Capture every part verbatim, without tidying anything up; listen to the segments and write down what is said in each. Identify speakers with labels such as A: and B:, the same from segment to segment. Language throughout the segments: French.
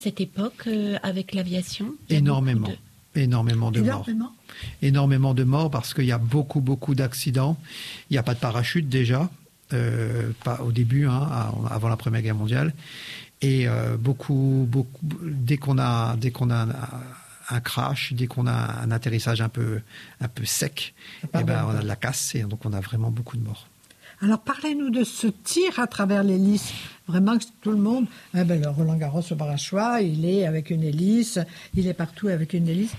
A: Cette époque, euh, avec l'aviation,
B: énormément, de... énormément de
C: énormément.
B: morts. Énormément de morts parce qu'il y a beaucoup, beaucoup d'accidents. Il n'y a pas de parachute déjà, euh, pas au début, hein, avant la Première Guerre mondiale. Et euh, beaucoup, beaucoup, dès qu'on a, dès qu'on a un, un crash, dès qu'on a un atterrissage un peu, un peu sec, eh ben, on a de la casse et donc on a vraiment beaucoup de morts.
C: Alors parlez-nous de ce tir à travers l'hélice. Vraiment que tout le monde, eh ben, le Roland Garros au Barachois, il est avec une hélice, il est partout avec une hélice.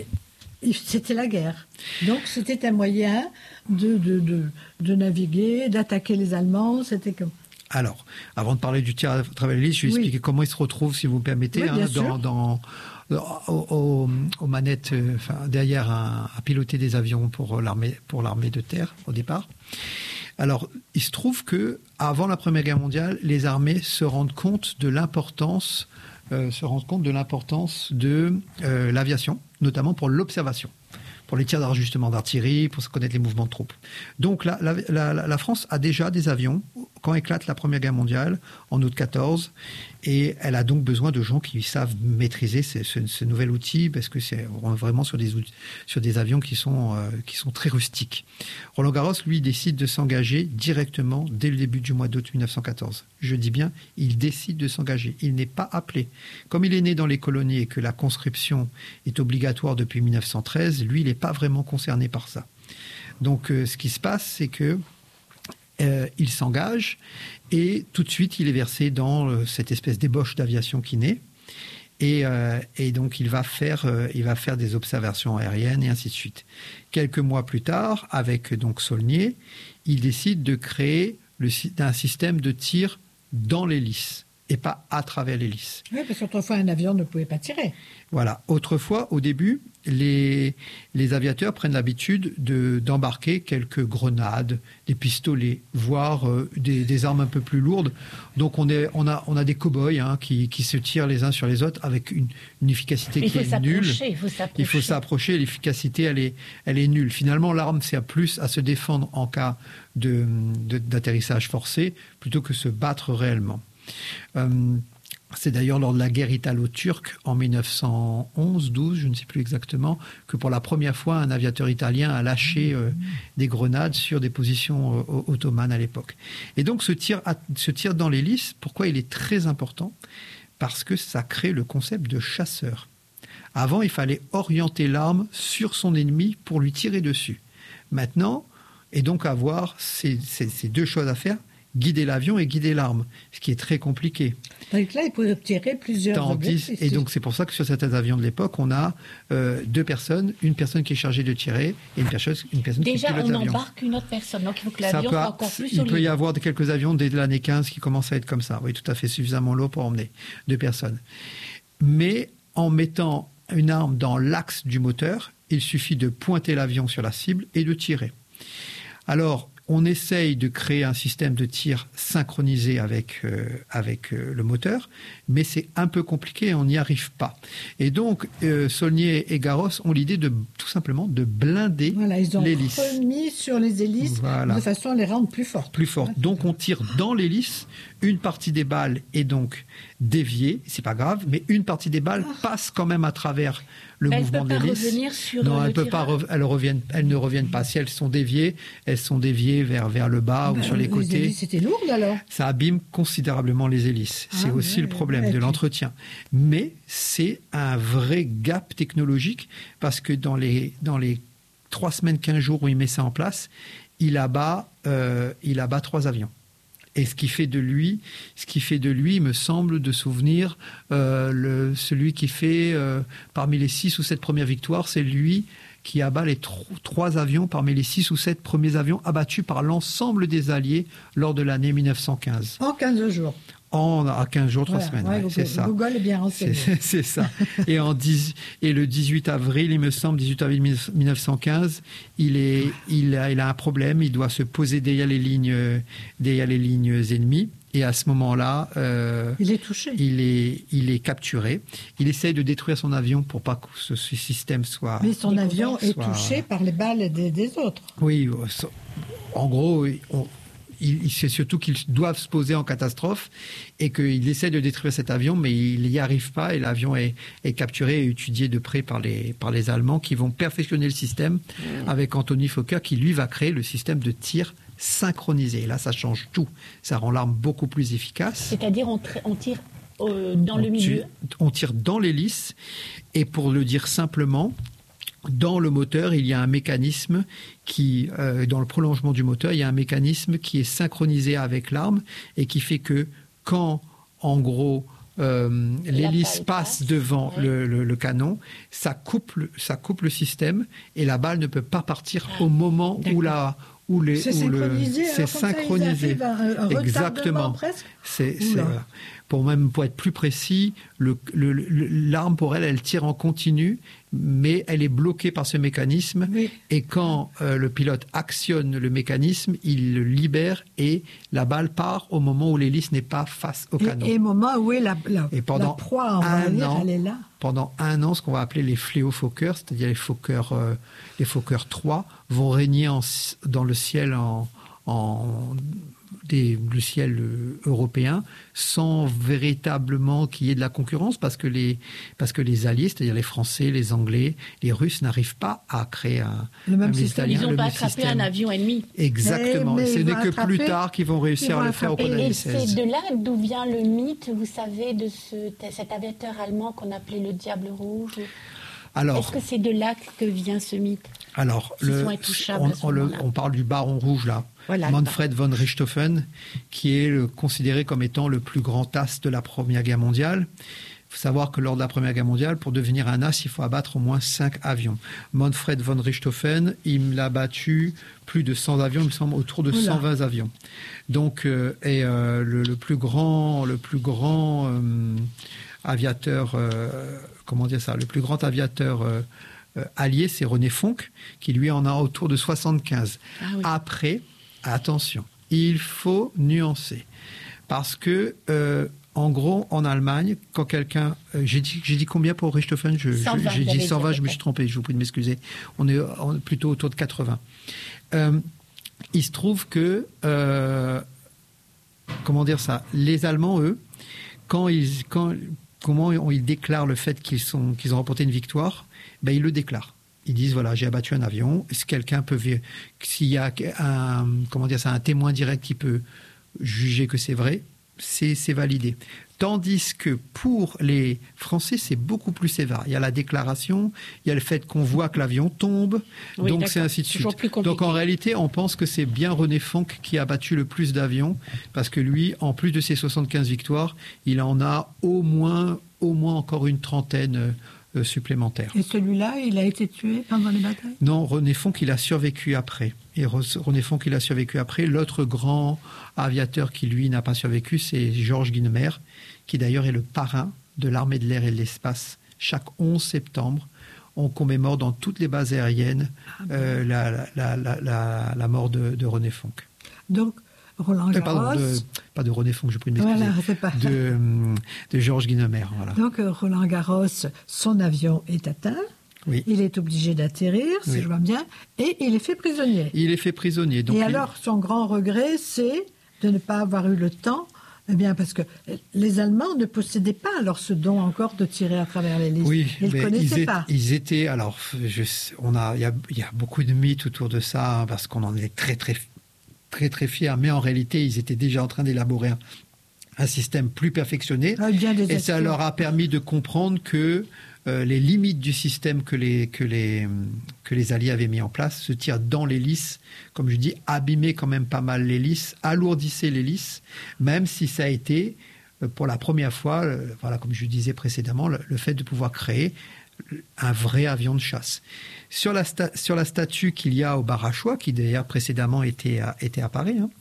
C: C'était la guerre. Donc c'était un moyen de, de, de, de naviguer, d'attaquer les Allemands. C'était comme...
B: Alors, avant de parler du tir à travers l'hélice, je vais oui. expliquer comment il se retrouve, si vous me permettez,
C: oui,
B: hein, dans, dans, au, au, aux manettes, euh, enfin, derrière un, à piloter des avions pour l'armée, pour l'armée de terre au départ. Alors, il se trouve que avant la Première Guerre mondiale, les armées se rendent compte de l'importance, euh, se rendent compte de l'importance de euh, l'aviation, notamment pour l'observation, pour les tirs d'ajustement d'artillerie, pour connaître les mouvements de troupes. Donc, la, la, la, la France a déjà des avions quand éclate la Première Guerre mondiale, en août quatorze, et elle a donc besoin de gens qui savent maîtriser ce, ce, ce nouvel outil, parce que c'est vraiment sur des, sur des avions qui sont, euh, qui sont très rustiques. Roland Garros, lui, décide de s'engager directement dès le début du mois d'août mille neuf cent quatorze. Je dis bien, il décide de s'engager. Il n'est pas appelé. Comme il est né dans les colonies et que la conscription est obligatoire depuis mille neuf cent treize, lui, il n'est pas vraiment concerné par ça. Donc, euh, ce qui se passe, c'est que Euh, il s'engage et tout de suite il est versé dans euh, cette espèce d'ébauche d'aviation qui naît et, euh, et donc il va faire euh, il va faire des observations aériennes et ainsi de suite. Quelques mois plus tard, avec donc Saulnier, il décide de créer le, un système de tir dans l'hélice et pas à travers l'hélice.
C: Oui, parce qu'autrefois un avion ne pouvait pas tirer.
B: Voilà. Autrefois, au début, les, les aviateurs prennent l'habitude de, d'embarquer quelques grenades, des pistolets, voire euh, des, des armes un peu plus lourdes. Donc on, est, on, a, on a des cow-boys hein, qui, qui se tirent les uns sur les autres avec une, une efficacité qui est nulle.
A: Il faut s'approcher.
B: Il faut s'approcher. L'efficacité, elle est, elle est nulle. Finalement, l'arme sert plus à se défendre en cas de, de, d'atterrissage forcé plutôt que se battre réellement. Euh, c'est d'ailleurs lors de la guerre italo-turque en mille neuf cent onze douze, je ne sais plus exactement, que pour la première fois un aviateur italien a lâché euh, des grenades sur des positions euh, ottomanes à l'époque. Et donc ce tir, ce tir dans l'hélice, pourquoi il est très important ? Parce que ça crée le concept de chasseur. Avant, il fallait orienter l'arme sur son ennemi pour lui tirer dessus. Maintenant, et donc avoir ces, ces, ces deux choses à faire, guider l'avion et guider l'arme, ce qui est très compliqué.
C: Donc là, il peut tirer plusieurs
B: Tandis, objectifs. Et donc, c'est pour ça que sur certains avions de l'époque, on a euh, deux personnes, une personne qui est chargée de tirer et une personne, une personne
A: Déjà,
B: qui pilote l'avion.
A: Déjà, on embarque une autre personne, donc il faut que l'avion
B: peut,
A: soit encore plus
B: il
A: solide.
B: Il peut y avoir quelques avions dès l'année quinze qui commencent à être comme ça. Oui, tout à fait, suffisamment lourd pour emmener deux personnes. Mais en mettant une arme dans l'axe du moteur, il suffit de pointer l'avion sur la cible et de tirer. Alors, on essaye de créer un système de tir synchronisé avec, euh, avec euh, le moteur, mais c'est un peu compliqué et on n'y arrive pas. Et donc, euh, Saulnier et Garros ont l'idée de tout simplement de blinder
C: voilà, ils ont
B: l'hélice.
C: remis sur les hélices voilà. de façon à les rendre plus fortes.
B: Plus fortes. Ouais, donc, on tire dans l'hélice. Une partie des balles est donc déviée, c'est pas grave, mais une partie des balles ah. passe quand même à travers le
A: mais
B: mouvement de l'hélice.
A: Elle ne peut pas revenir sur
B: non,
A: le
B: elle peut pas re- elles, reviennent, elles ne reviennent pas. Si elles sont déviées, elles sont déviées vers, vers le bas ben, ou sur les, les côtés.
C: Les hélices, c'était lourd alors.
B: Ça abîme considérablement les hélices. Ah, c'est aussi ouais, le problème ouais, de l'entretien. Mais c'est un vrai gap technologique parce que dans les, dans les trois semaines, quinze jours où il met ça en place, il abat, euh, il abat trois avions. Et ce qui fait de lui, ce qui fait de lui, me semble de souvenir, euh, le, celui qui fait euh, parmi les six ou sept premières victoires, c'est lui qui abat les tro- trois avions parmi les six ou sept premiers avions abattus par l'ensemble des Alliés lors de l'année mille neuf cent quinze.
C: En quinze jours.
B: En, à quinze jours, trois
C: voilà,
B: semaines,
C: ouais,
B: ouais,
C: Google,
B: c'est ça.
C: Google est bien renseigné.
B: C'est, c'est ça. Et, en dix, et le dix-huit avril, il me semble, dix-huit avril mille neuf cent quinze, il, est, il, a, il a un problème, il doit se poser derrière les lignes, derrière les lignes ennemies. Et à ce moment-là, euh,
C: il est touché.
B: Il est, il est capturé. Il essaye de détruire son avion pour pas que ce, ce système soit...
C: Mais son avion est
B: soit...
C: touché par les balles des, des autres.
B: Oui, en gros... On, il, c'est surtout qu'ils doivent se poser en catastrophe et qu'il essaie de détruire cet avion, mais il n'y arrive pas et l'avion est, est capturé et étudié de près par les, par les Allemands qui vont perfectionner le système mmh. avec Anthony Fokker qui, lui, va créer le système de tir synchronisé. Et là, ça change tout. Ça rend l'arme beaucoup plus efficace.
A: C'est-à-dire, on, on tire euh, dans
B: on
A: le milieu
B: tire, On tire dans l'hélice et pour le dire simplement, dans le moteur, il y a un mécanisme qui, euh, dans le prolongement du moteur, il y a un mécanisme qui est synchronisé avec l'arme et qui fait que quand, en gros, euh, l'hélice passe, passe devant ouais. le, le, le canon, ça coupe, le, ça coupe le système et la balle ne peut pas partir ah, au moment où la... Où les,
C: c'est
B: où
C: synchronisé.
B: Le, c'est synchronisé.
C: Ça, un, un
B: Exactement.
C: Presque.
B: C'est, c'est, voilà. Pour même pour être plus précis, le, le, le, l'arme pour elle, elle tire en continu, mais elle est bloquée par ce mécanisme. Oui. Et quand euh, le pilote actionne le mécanisme, il le libère et la balle part au moment où l'hélice n'est pas face au canon.
C: Et, et au moment où est la, la,
B: et pendant
C: la proie, on va dire,
B: an,
C: elle est là.
B: Pendant un an, ce qu'on va appeler les fléaux-Fokker, c'est-à-dire les Fokker, euh, les Fokker trois, vont régner en, dans le ciel en, en des, le ciel européen sans véritablement qu'il y ait de la concurrence parce que les, parce que les alliés, c'est-à-dire les Français, les Anglais, les Russes n'arrivent pas à créer un,
C: le même
B: un
C: système.
A: Ils n'ont pas attrapé système. Un avion ennemi.
B: Exactement. Mais, mais ce n'est que attraper, plus tard qu'ils vont réussir à le faire au cours de l'année seize.
A: Et c'est de là d'où vient le mythe, vous savez, de ce, cet aviateur allemand qu'on appelait le Diable Rouge. Alors, est-ce que c'est de là que vient ce mythe?
B: Alors, le, on, on, le, on parle du Baron Rouge, là. Voilà, Manfred von Richthofen, qui est le, considéré comme étant le plus grand as de la Première Guerre mondiale. Il faut savoir que lors de la Première Guerre mondiale, pour devenir un as, il faut abattre au moins cinq avions. Manfred von Richthofen, il a battu plus de cent avions, il me semble, autour de cent vingt avions. Donc, euh, et euh, le, le plus grand, le plus grand euh, aviateur, euh, comment dire ça, le plus grand aviateur euh, euh, allié, c'est René Fonck, qui lui en a autour de soixante-quinze. Ah oui. Après, attention, il faut nuancer, parce que euh, en gros, en Allemagne, quand quelqu'un... Euh, j'ai, dit, j'ai dit combien pour Richthofen? je, cent vingt, J'ai dit cent vingt, je me suis trompé, je vous prie de m'excuser. On est, on est plutôt autour de quatre-vingts. Euh, il se trouve que... Euh, comment dire ça? Les Allemands, eux, quand ils... Quand, comment ils déclarent le fait qu'ils, sont, qu'ils ont remporté une victoire? Ben, ils le déclarent. Ils disent, voilà, j'ai abattu un avion. Si quelqu'un peut... S'il y a un, comment dire ça, un témoin direct qui peut juger que c'est vrai... C'est, c'est validé. Tandis que pour les Français, c'est beaucoup plus sévère. Il y a la déclaration, il y a le fait qu'on voit que l'avion tombe, oui, donc d'accord. C'est ainsi de suite. Donc en réalité, on pense que c'est bien René Fonck qui a battu le plus d'avions, parce que lui, en plus de ses soixante-quinze victoires, il en a au moins, au moins encore une trentaine euh, supplémentaires.
C: Et celui-là, il a été tué pendant les batailles? Non,
B: René Fonck, il a survécu après. Et René Fonck, il a survécu après. L'autre grand aviateur qui, lui, n'a pas survécu, c'est Georges Guynemer, qui d'ailleurs est le parrain de l'armée de l'air et de l'espace. Chaque onze septembre, on commémore dans toutes les bases aériennes euh, la, la, la, la, la mort de, de René Fonck.
C: Donc, Roland Garros...
B: Euh, pardon, de, pas de René Fonck, je prie de m'excuser. Voilà, c'est pas... de, de Georges Guynemer. Voilà.
C: Donc, Roland Garros, son avion est atteint. Oui. Il est obligé d'atterrir, si oui. je vois bien, et il est fait prisonnier.
B: Il est fait prisonnier. Donc
C: et
B: il...
C: alors, son grand regret, c'est de ne pas avoir eu le temps, eh bien, parce que les Allemands ne possédaient pas alors ce don encore de tirer à travers les listes.
B: Oui,
C: ils ne connaissaient
B: ils
C: pas.
B: Ils étaient, alors, je, on a, il y a, il y a beaucoup de mythes autour de ça, hein, parce qu'on en est très, très, très, très fiers, mais en réalité, ils étaient déjà en train d'élaborer un, un système plus perfectionné, ah, bien des et ça leur a permis de comprendre que Euh, les limites du système que les, que, les, que les Alliés avaient mis en place, se tirent dans l'hélice, comme je dis, abîmer quand même pas mal l'hélice, alourdissait l'hélice, même si ça a été, euh, pour la première fois, euh, voilà, comme je disais précédemment, le, le fait de pouvoir créer un vrai avion de chasse. Sur la, sta- sur la statue qu'il y a au Barachois, qui d'ailleurs précédemment était à, était à Paris, hein,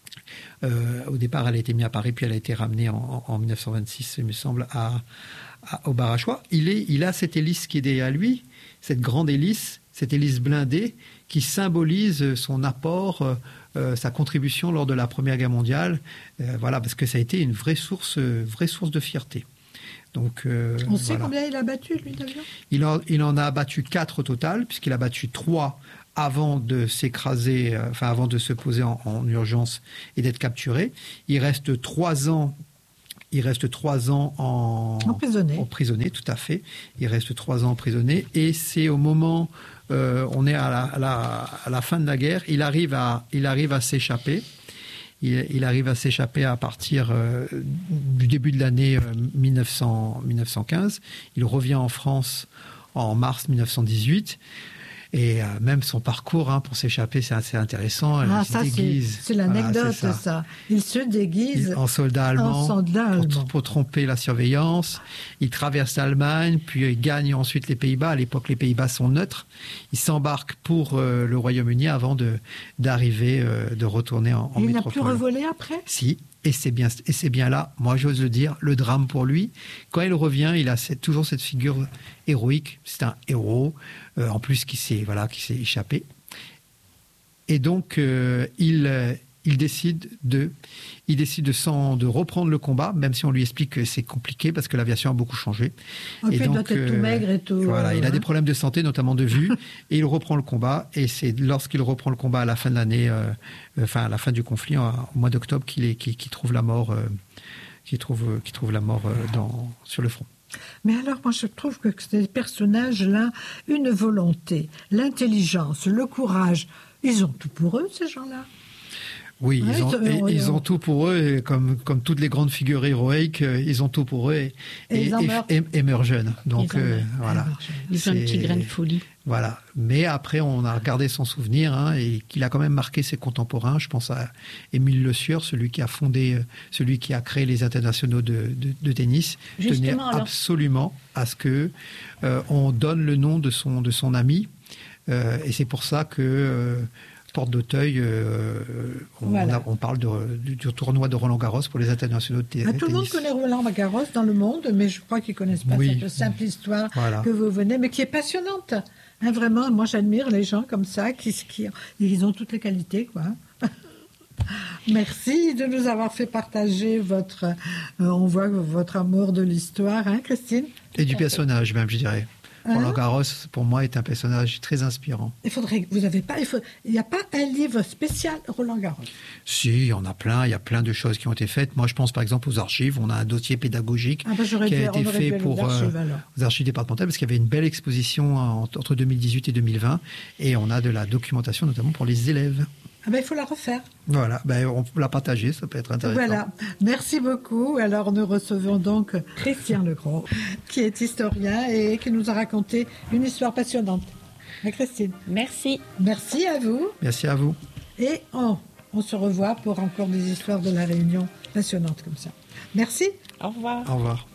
B: euh, au départ elle a été mise à Paris, puis elle a été ramenée en, en dix-neuf cent vingt-six, il me semble, à... au Barachois, il, est, il a cette hélice qui est derrière lui, cette grande hélice, cette hélice blindée qui symbolise son apport, euh, sa contribution lors de la Première Guerre mondiale. Euh, voilà, parce que ça a été une vraie source, vraie source de fierté. Donc, euh,
C: On sait
B: voilà.
C: Combien il a battu, lui, d'avion?
B: il en, il en a battu quatre au total, puisqu'il a battu trois avant de s'écraser, euh, enfin avant de se poser en, en urgence et d'être capturé. Il reste trois ans. Il reste trois ans en
C: emprisonné.
B: emprisonné, tout à fait. Il reste trois ans emprisonné. Et c'est au moment, euh, on est à la, à, la, à la fin de la guerre, il arrive à, il arrive à s'échapper. Il, il arrive à s'échapper à partir euh, du début de l'année euh, mille neuf cents, mille neuf cent quinze. Il revient en France en mars mille neuf cent dix-huit. Et euh, même son parcours hein, pour s'échapper, c'est assez intéressant.
C: Ah,
B: il
C: ça,
B: se déguise.
C: C'est, c'est l'anecdote,
B: voilà, c'est ça.
C: ça. Il se déguise
B: il, en soldat allemand,
C: en soldat allemand.
B: Pour, pour tromper la surveillance. Il traverse l'Allemagne, puis il gagne ensuite les Pays-Bas. À l'époque, les Pays-Bas sont neutres. Il s'embarque pour euh, le Royaume-Uni avant de, d'arriver, euh, de retourner en, en
C: il
B: métropole. Il
C: n'a plus revolé après ?
B: Si. Et c'est bien, et c'est bien là, moi j'ose le dire, le drame pour lui. Quand il revient, il a cette, toujours cette figure héroïque. C'est un héros, euh, en plus qui s'est, voilà, qui s'est échappé. Et donc euh, il, euh, il décide de, il décide de, s'en, de reprendre le combat, même si on lui explique que c'est compliqué parce que l'aviation a beaucoup changé.
C: Et, et puis donc, il doit être tout maigre et tout.
B: Voilà,
C: euh,
B: il a
C: hein.
B: des problèmes de santé, notamment de vue, et il reprend le combat. Et c'est lorsqu'il reprend le combat à la fin de l'année, euh, enfin à la fin du conflit, au mois d'octobre, qu'il, est, qu'il, qu'il trouve la mort, euh, qu'il trouve, qu'il trouve la mort euh, dans, sur le front.
C: Mais alors, moi, je trouve que ces personnages-là, une volonté, l'intelligence, le courage, ils ont tout pour eux, ces gens-là.
B: Oui,
C: ouais,
B: ils, ont,
C: ils, ont,
B: ils ont tout pour eux, et comme, comme toutes les grandes figures héroïques, ils ont tout pour eux et, et, et, et, et meurent jeunes. Donc,
A: ils
B: euh, voilà.
A: Ils ont un petit grain de folie.
B: Voilà. Mais après, on a gardé son souvenir hein, et qu'il a quand même marqué ses contemporains. Je pense à Émile Le Sieur, celui qui a fondé, celui qui a créé les internationaux de, de, de tennis.
A: Justement,
B: tenait
A: alors...
B: absolument à ce que euh, on donne le nom de son, de son ami. Euh, et c'est pour ça que... Euh, Porte d'Auteuil, euh, on, voilà. on, a, on parle de, du, du tournoi de Roland-Garros pour les internationaux de tennis.
C: Ah, tout le monde connaît Roland-Garros dans le monde, mais je crois qu'ils ne connaissent pas oui. cette simple histoire voilà. que vous venez, mais qui est passionnante. Hein, vraiment, moi j'admire les gens comme ça, qui, qui ils ont toutes les qualités, quoi. Merci de nous avoir fait partager votre, euh, on voit votre amour de l'histoire, hein, Christine ?
B: Et du personnage même, je dirais. Roland Garros, pour moi, est un personnage très inspirant.
C: Il faudrait, vous avez pas, il faut, il n'y a pas un livre spécial Roland Garros.
B: Si, il y en a plein. Il y a plein de choses qui ont été faites. Moi, je pense par exemple aux archives. On a un dossier pédagogique
C: ah ben,
B: qui a
C: dû,
B: été fait pour
C: archives,
B: euh, aux archives départementales parce qu'il y avait une belle exposition entre deux mille dix-huit et deux mille vingt, et on a de la documentation notamment pour les élèves.
C: Ah ben, il faut la refaire.
B: Voilà, ben, on peut la partager, ça peut être intéressant.
C: Voilà, merci beaucoup. Alors nous recevons donc Christian Legros, qui est historien et qui nous a raconté une histoire passionnante. Mais Christine.
A: Merci.
C: Merci à vous.
B: Merci à vous.
C: Et on, on se revoit pour encore des histoires de la Réunion passionnantes comme ça. Merci.
A: Au revoir.
B: Au revoir.